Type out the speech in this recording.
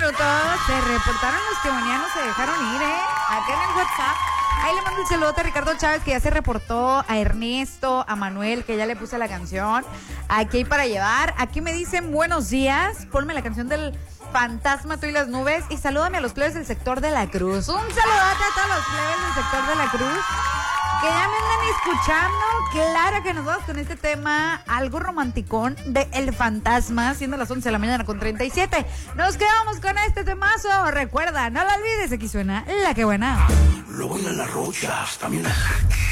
minutos. Se reportaron los tebonianos, se dejaron ir, acá en el WhatsApp. Ahí le mando el saludo a Ricardo Chávez, que ya se reportó, a Ernesto, a Manuel, que ya le puse la canción. Aquí hay para llevar. Aquí me dicen buenos días. Ponme la canción del Fantasma, tú y las nubes. Y salúdame a los plebes del sector de la Cruz. Un saludote a todos los plebes del sector de la Cruz, que ya me andan escuchando. Claro que nos vamos con este tema, algo romanticón de El Fantasma, siendo las 11 de la mañana con 37. Nos quedamos con este temazo. Recuerda, no lo olvides, aquí suena La Que Buena. Lo bailan las rochas, también las